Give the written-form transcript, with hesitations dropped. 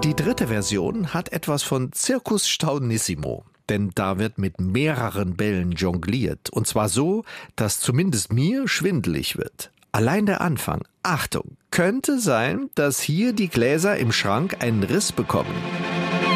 Die dritte Version hat etwas von Circus Staunissimo. Denn da wird mit mehreren Bällen jongliert. Und zwar so, dass zumindest mir schwindelig wird. Allein der Anfang. Achtung, könnte sein, dass hier die Gläser im Schrank einen Riss bekommen.